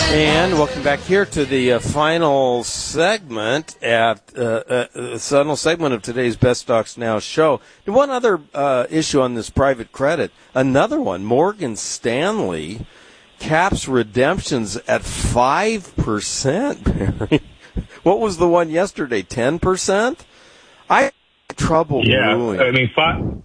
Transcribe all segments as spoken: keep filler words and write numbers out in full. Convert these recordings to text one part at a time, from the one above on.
And welcome back here to the uh, final segment at uh, uh, the final segment of today's Best Stocks Now show. And one other uh, issue on this private credit, another one, Morgan Stanley caps redemptions at five percent. What was the one yesterday, ten percent? I have trouble yeah, doing. I mean, five.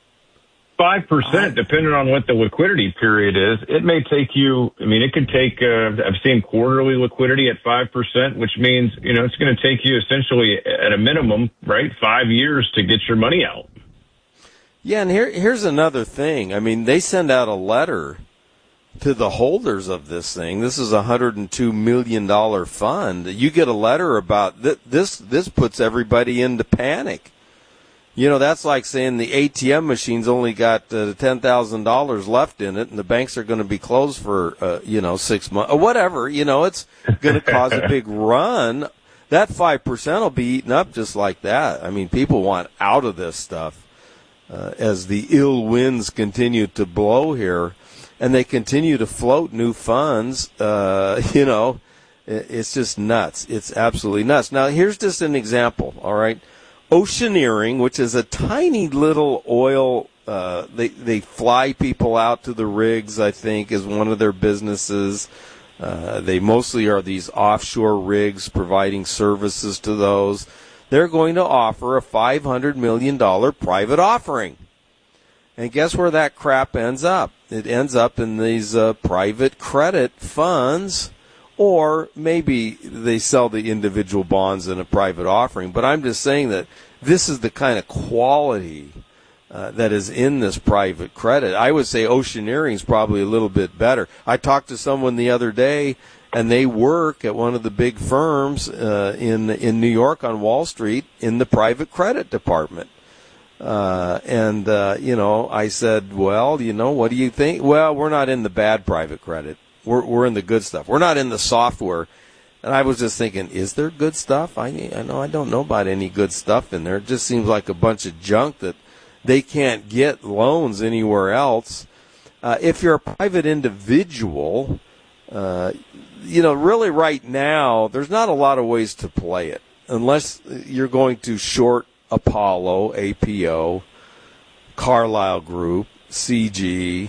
Five percent, depending on what the liquidity period is, it may take you. I mean, it could take. Uh, I've seen quarterly liquidity at five percent, which means you know it's going to take you essentially at a minimum, right, five years to get your money out. Yeah, and here here's another thing. I mean, they send out a letter to the holders of this thing. This is a one hundred two million dollars fund. You get a letter about th- this. This puts everybody into panic. You know, that's like saying the A T M machine's only got uh, ten thousand dollars left in it, and the banks are going to be closed for, uh, you know, six months or whatever. You know, it's going to cause a big run. That five percent will be eaten up just like that. I mean, people want out of this stuff uh, as the ill winds continue to blow here, and they continue to float new funds. Uh, you know, it's just nuts. It's absolutely nuts. Now, here's just an example, all right? Oceaneering, which is a tiny little oil, uh, they, they fly people out to the rigs, I think, is one of their businesses. Uh, they mostly are these offshore rigs providing services to those. They're going to offer a five hundred million dollars private offering. And guess where that crap ends up? It ends up in these uh, private credit funds. Or maybe they sell the individual bonds in a private offering. But I'm just saying that this is the kind of quality uh, that is in this private credit. I would say Oceaneering is probably a little bit better. I talked to someone the other day, and they work at one of the big firms uh, in in New York on Wall Street in the private credit department. Uh, and, uh, you know, I said, well, you know, what do you think? Well, we're not in the bad private credit. We're we're in the good stuff. We're not in the software. And I was just thinking, is there good stuff? I I know I don't know about any good stuff in there. It just seems like a bunch of junk that they can't get loans anywhere else. Uh, if you're a private individual, uh, you know, really right now, there's not a lot of ways to play it unless you're going to short Apollo, A P O, Carlyle Group, C G.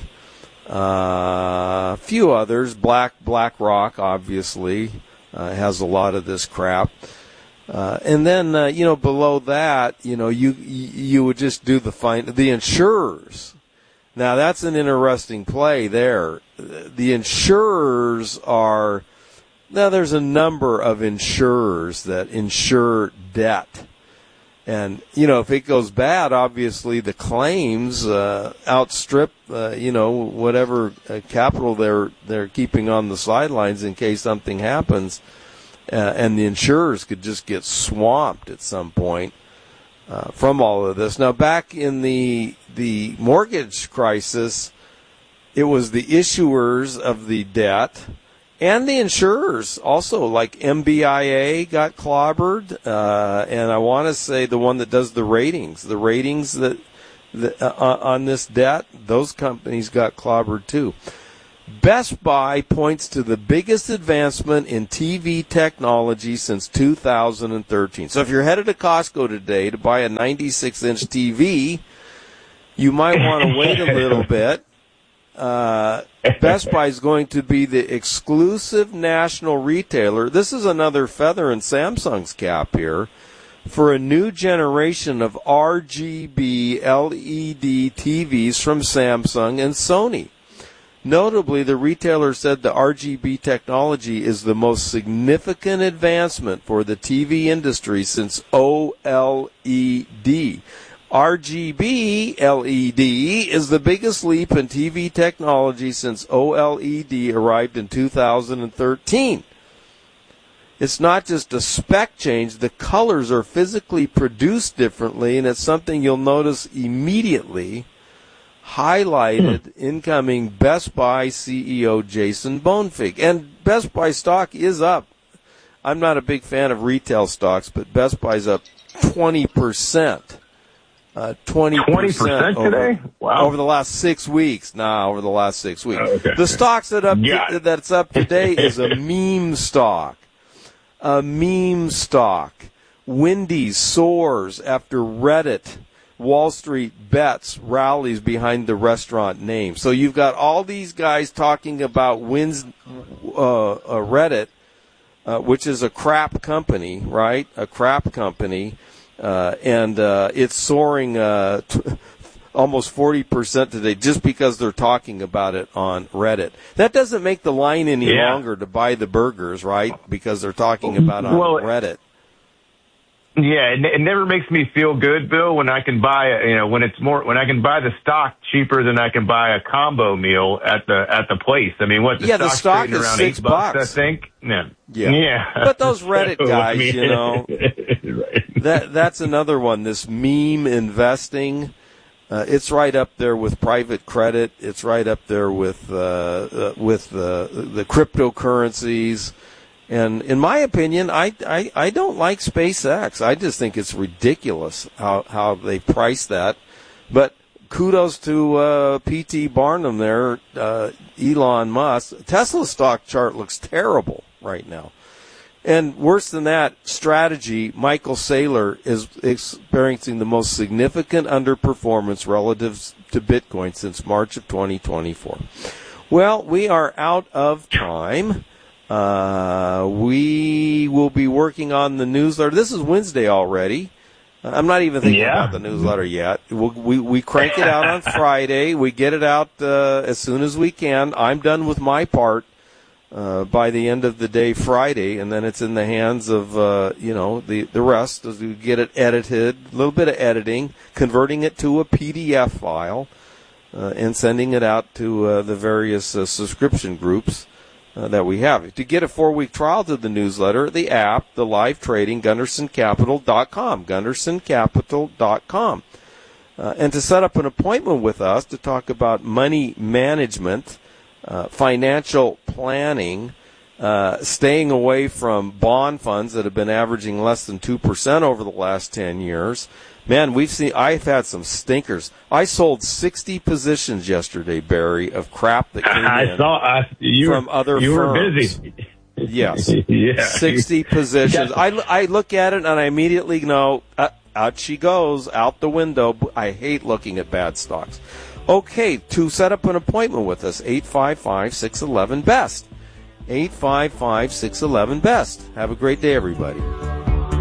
Uh, a few others. Black BlackRock, obviously, uh, has a lot of this crap. Uh, and then, uh, you know, below that, you know, you you would just do the fine. The insurers. Now, that's an interesting play there. The insurers are, now there's a number of insurers that insure debt. And, you know, if it goes bad, obviously the claims uh, outstrip, uh, you know, whatever uh, capital they're they're keeping on the sidelines in case something happens. Uh, and the insurers could just get swamped at some point uh, from all of this. Now, back in the the mortgage crisis, it was the issuers of the debt and the insurers also, like M B I A got clobbered, uh, and I want to say the one that does the ratings, the ratings that, that uh, on this debt, those companies got clobbered too. Best Buy points to the biggest advancement in T V technology since two thousand thirteen. So if you're headed to Costco today to buy a ninety-six inch T V, you might want to wait a little bit. Uh, Best Buy is going to be the exclusive national retailer. This is another feather in Samsung's cap here for a new generation of R G B L E D T Vs from Samsung and Sony. Notably, the retailer said the R G B technology is the most significant advancement for the T V industry since O L E D. R G B L E D is the biggest leap in T V technology since O L E D arrived in two thousand thirteen. It's not just a spec change. The colors are physically produced differently, and it's something you'll notice immediately, highlighted incoming Best Buy C E O Jason Bonfig. And Best Buy stock is up. I'm not a big fan of retail stocks, but Best Buy's up twenty percent. Uh, twenty percent today? Wow. Over the last six weeks. Nah, over the last six weeks. Oh, okay. The stocks that up Yeah. to, that's up today is a meme stock. A meme stock. Wendy's soars after Reddit, Wall Street bets, rallies behind the restaurant name. So you've got all these guys talking about Wins, uh, uh, Reddit, uh, which is a crap company, right? A crap company. Uh, and uh, it's soaring uh, t- almost forty percent today just because they're talking about it on Reddit. That doesn't make the line any yeah. longer to buy the burgers, right? Because they're talking about it on well, Reddit. Yeah, it, it never makes me feel good, Bill, when I can buy, you know, when it's more, when I can buy the stock cheaper than I can buy a combo meal at the at the place. I mean, what the yeah, the stock's stock trading is around six eight bucks, bucks. I think. Yeah, yeah, yeah. But those Reddit So, guys, I mean, you know, right. that that's another one. This meme investing, uh, it's right up there with private credit. It's right up there with uh, uh, with the the cryptocurrencies. And in my opinion, I, I, I don't like SpaceX. I just think it's ridiculous how, how they price that. But kudos to uh, P T Barnum there, uh, Elon Musk. Tesla's stock chart looks terrible right now. And worse than that, Strategy, Michael Saylor is experiencing the most significant underperformance relative to Bitcoin since March of twenty twenty-four. Well, we are out of time. Uh, we will be working on the newsletter. This is Wednesday already. Uh, I'm not even thinking yeah. about the newsletter yet. We'll, we we crank it out on Friday. We get it out uh, as soon as we can. I'm done with my part uh, by the end of the day Friday, and then it's in the hands of uh, you know the the rest as we get it edited. A little bit of editing, converting it to a P D F file, uh, and sending it out to uh, the various uh, subscription groups. Uh, that we have. To get a four-week trial to the newsletter, the app, the live trading, Gunderson Capital dot com, Gunderson Capital dot com. Uh, and to set up an appointment with us to talk about money management, uh, financial planning, uh, staying away from bond funds that have been averaging less than two percent over the last ten years. Man, we've seen, I've had some stinkers. I sold sixty positions yesterday, Barry, of crap that came I in saw, I, you from were, other you firms. were busy. Yes. yeah. sixty positions. I, I look at it and I immediately know, uh, out she goes, out the window. I hate looking at bad stocks. Okay, to set up an appointment with us, eight five five, six one one, B E S T. eight five five, six one one, B E S T. Have a great day, everybody.